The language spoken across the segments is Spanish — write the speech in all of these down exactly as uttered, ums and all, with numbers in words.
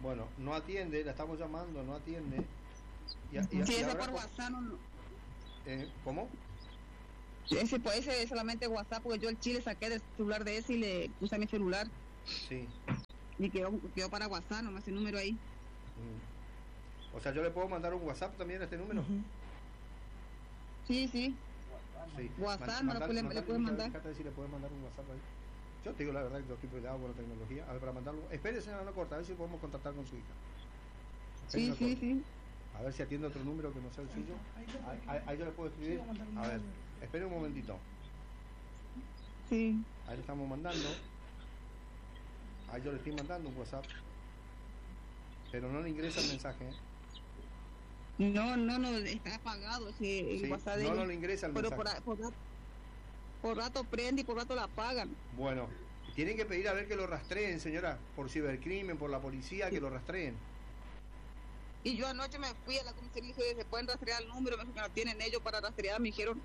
Bueno, no atiende, la estamos llamando, no atiende. Y, y, sí, y ese ahora, por WhatsApp no... eh, ¿Cómo? Ese, pues, ese es solamente WhatsApp, porque yo el chile saqué del celular de ese y le puse a mi celular. Sí. Y quedó, quedó para WhatsApp, nomás ese número ahí. Mm. O sea, ¿yo le puedo mandar un WhatsApp también a este número? Uh-huh. Sí, sí. Sí. WhatsApp, Man, no le, le puedes mandar. Fíjate si le puedes mandar un WhatsApp ahí. Yo te digo la verdad que yo estoy peleado con la tecnología. A ver, para mandarlo. Espere, señora, no corta, a ver si podemos contactar con su hija. Sí, sí, sí. A ver si atiende otro número que no sea el suyo. Ahí, ahí, ahí yo le puedo escribir. A ver, espere un momentito. Sí. Ahí le estamos mandando. Ahí yo le estoy mandando un WhatsApp. Pero no le ingresa el mensaje. ¿eh? No, no, no, está apagado ese, el sí, WhatsApp de no, ellos. no le ingresa el pero mensaje. Por, por, por rato prende y por rato la apagan. Bueno, tienen que pedir a ver que lo rastreen, señora, por cibercrimen, por la policía, sí. Que lo rastreen. Y yo anoche me fui a la comisaría y dije, ¿se pueden rastrear el número? Me dijeron que no tienen ellos para rastrear, me dijeron.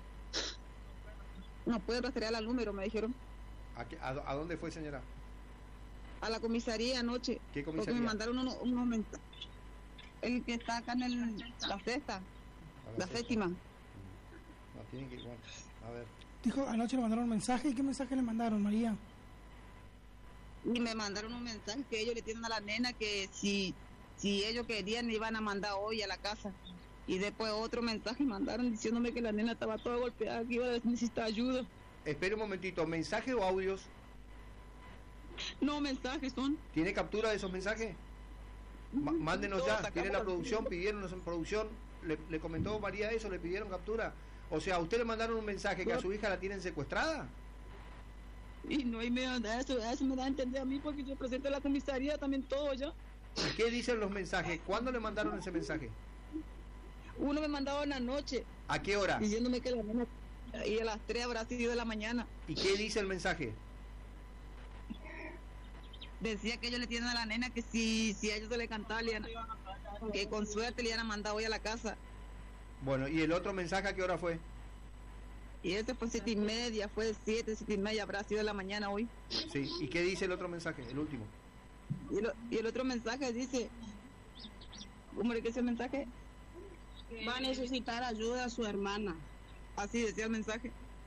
No pueden rastrear el número, me dijeron. ¿A, qué, a, a dónde fue, señora? A la comisaría anoche. ¿Qué comisaría? Porque me mandaron unos, unos mensajes. El que está acá en el, la sexta, la, la séptima. No, tienen que, bueno, a ver. Dijo, anoche le mandaron un mensaje. ¿Y qué mensaje le mandaron, María? Y me mandaron un mensaje que ellos le tienen a la nena que si, si ellos querían le iban a mandar hoy a la casa. Y después otro mensaje mandaron diciéndome que la nena estaba toda golpeada, que iba a necesitar ayuda. Espere un momentito, ¿mensaje o audios? No, mensajes son. ¿Tiene captura de esos mensajes? M- mándenos ya, tiene la producción, pidieron en producción, le, le comentó María eso, le pidieron captura. O sea, ¿a usted le mandaron un mensaje que a su hija la tienen secuestrada? Y no, y me da eso, eso me da a entender a mí porque yo presento a la comisaría también todo ya. ¿Y qué dicen los mensajes? ¿Cuándo le mandaron ese mensaje? Uno me mandaba en la noche. ¿A qué hora? Diciéndome que la nena, y a las tres habrá sido de la mañana. ¿Y qué dice el mensaje? Decía que ellos le tienen a la nena que si, si a ellos se le cantaba, le iban, que con suerte le iban a mandar hoy a la casa. Bueno, ¿y el otro mensaje a qué hora fue? Y ese fue siete y media, fue siete, siete y media, habrá sido de la mañana hoy. Sí, ¿y qué dice el otro mensaje, el último? Y, lo, y el otro mensaje dice, ¿cómo le dice el mensaje? Va a necesitar ayuda a su hermana. Así decía el mensaje.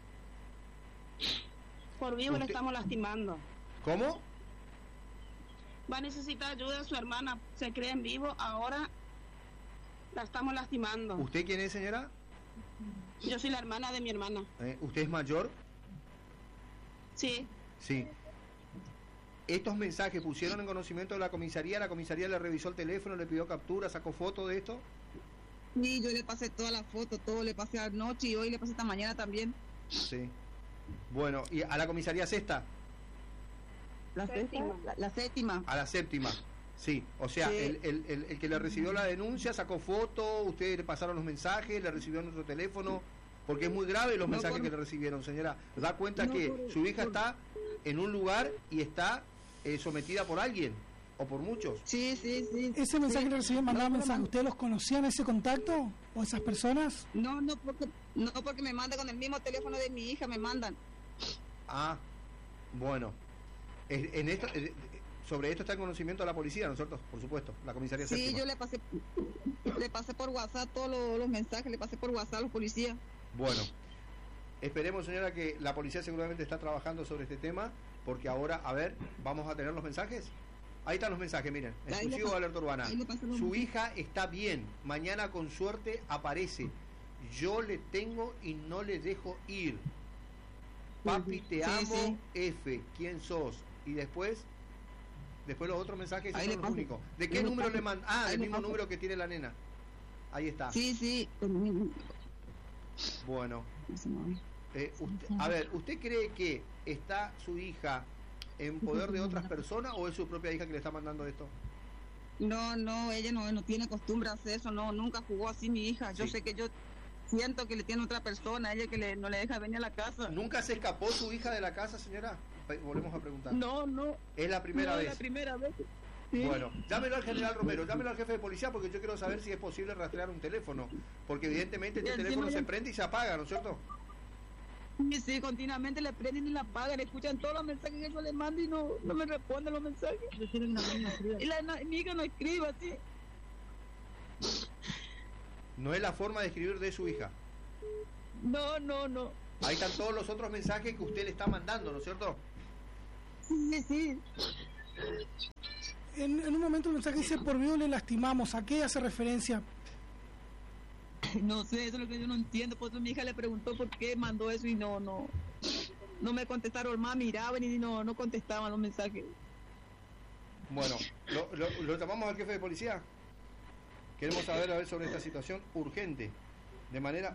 Por vivo ¿Usted? Le estamos lastimando. ¿Cómo? Va a necesitar ayuda a su hermana. Se cree en vivo, ahora la estamos lastimando. ¿Usted quién es, señora? Yo soy la hermana de mi hermana. ¿Eh? ¿Usted es mayor? Sí. Sí. Estos mensajes pusieron en conocimiento de la comisaría, la comisaría le revisó el teléfono, le pidió captura, sacó foto de esto. Sí, yo le pasé todas las fotos, todo le pasé anoche y hoy le pasé esta mañana también. Sí. Bueno, ¿y a la comisaría sexta? La séptima. La, la séptima. A la séptima. Sí, o sea, sí. El, el, el, el que le recibió la denuncia sacó foto, ustedes le pasaron los mensajes, le recibió nuestro teléfono, porque es muy grave los no mensajes por... que le recibieron, señora. Da cuenta no que por... su hija por... está en un lugar y está eh, sometida por alguien, o por muchos. Sí, sí, sí. ¿Ese mensaje sí. que le recibió mandaba no, mensaje? ¿Ustedes los conocían ese contacto o esas personas? No, no, porque, no porque me manda con el mismo teléfono de mi hija, me mandan. Ah, bueno. En esto... En, sobre esto está en conocimiento de la policía, ¿no es cierto? Por supuesto, la comisaría Sí, séptima. yo le pasé le pasé por WhatsApp todos los, los mensajes, le pasé por WhatsApp a los policías. Bueno, esperemos, señora, que la policía seguramente está trabajando sobre este tema, porque ahora, a ver, vamos a tener los mensajes. Ahí están los mensajes, miren, exclusivo de Alerta Urbana. Su hija está bien, mañana con suerte aparece. Yo le tengo y no le dejo ir. Papi, te sí, amo, sí. F, ¿quién sos? Y después... Después los otros mensajes son los únicos. ¿De qué número le mandan? Ah, el mismo número que tiene la nena. Ahí está. Sí, sí. Bueno. Eh, usted, a ver, ¿usted cree que está su hija en poder de otras personas o es su propia hija que le está mandando esto? No, no, ella no, no tiene costumbre a hacer eso, no, nunca jugó así mi hija. Yo sí. sé que yo siento que le tiene otra persona, ella que le, no le deja venir a la casa. ¿Nunca se escapó su hija de la casa, señora? Volvemos a preguntar. No, no. ¿Es la primera no, vez? Es la primera vez. Sí. Bueno, llámelo al general Romero, llámelo al jefe de policía porque yo quiero saber si es posible rastrear un teléfono, porque evidentemente este teléfono se prende y se apaga, ¿no es cierto? Y sí, continuamente le prenden y la apagan, escuchan todos los mensajes que yo le mando y no, no me responden los mensajes. Y la, la, mi hija no escribe así. No es la forma de escribir de su hija. No, no, no. Ahí están todos los otros mensajes que usted le está mandando, ¿no es cierto? Sí, sí. En, en un momento el mensaje dice: por vivo le lastimamos. ¿A qué hace referencia? No sé, eso es lo que yo no entiendo. Por eso mi hija le preguntó por qué mandó eso y no, no, no me contestaron más, miraban y no, no contestaban los mensajes. Bueno, ¿lo, lo, lo llamamos al jefe de policía? Queremos saber a ver sobre esta situación urgente, de manera